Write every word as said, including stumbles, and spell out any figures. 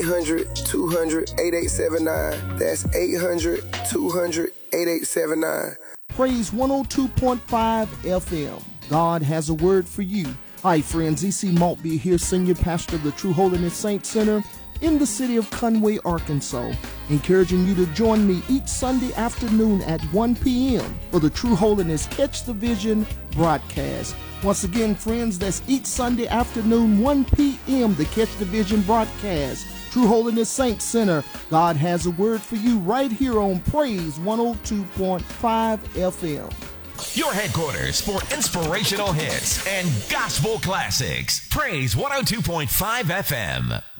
hundred, two hundred, eighty-eight seventy-nine. That's eight hundred, two hundred, eighty-eight seventy-nine. Praise one oh two point five F M. God has a word for you. Hi, friends. E C Maltby here, Senior Pastor of the True Holiness Saints Center in the city of Conway, Arkansas, encouraging you to join me each Sunday afternoon at one p.m. for the True Holiness Catch the Vision broadcast. Once again, friends, that's each Sunday afternoon, one p.m., the Catch the Vision broadcast. True Holiness Saints Center, God has a word for you right here on Praise one oh two point five F M. Your headquarters for inspirational hits and gospel classics. Praise one oh two point five F M.